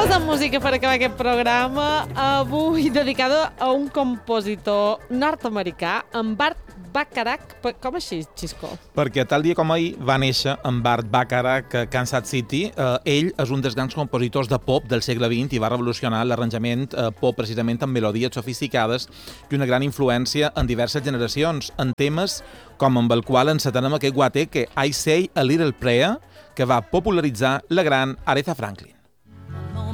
de música per acabar aquest programa, avui dedicada a un compositor nord-americà, en Burt Bacharach. Com així, Xisco? Perquè tal dia com ahir va néixer en Burt Bacharach a Kansas City. Ell és un dels grans compositors de pop del segle XX i va revolucionar l'arranjament pop precisament amb melodies sofisticades i una gran influència en diverses generacions, en temes com amb el qual encetarem aquest guateque, I Say a Little Prayer, que va popularitzar la gran Aretha Franklin.